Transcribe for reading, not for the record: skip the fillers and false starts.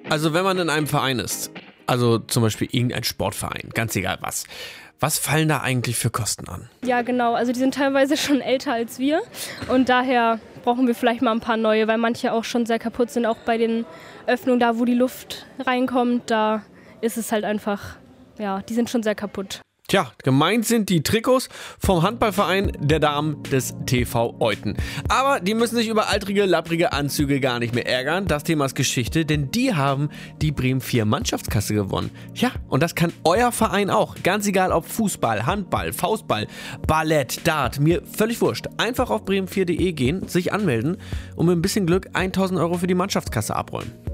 Also wenn man in einem Verein ist, also zum Beispiel irgendein Sportverein, ganz egal was fallen da eigentlich für Kosten an? Ja, genau. Also die sind teilweise schon älter als wir und daher brauchen wir vielleicht mal ein paar neue, weil manche auch schon sehr kaputt sind. Auch bei den Öffnungen da, wo die Luft reinkommt, da ist es halt einfach, ja, die sind schon sehr kaputt. Tja, gemeint sind die Trikots vom Handballverein der Damen des TV Euten. Aber die müssen sich über altrige, lapprige Anzüge gar nicht mehr ärgern. Das Thema ist Geschichte, denn die haben die Bremen 4 Mannschaftskasse gewonnen. Ja, und das kann euer Verein auch. Ganz egal ob Fußball, Handball, Faustball, Ballett, Dart, mir völlig wurscht. Einfach auf bremen4.de gehen, sich anmelden und mit ein bisschen Glück 1.000 € für die Mannschaftskasse abräumen.